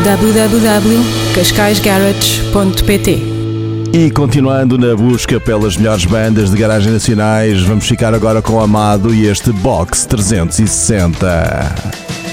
www.cascaisgarage.pt. E continuando na busca pelas melhores bandas de garagem nacionais, vamos ficar agora com o Amado e este Box 360.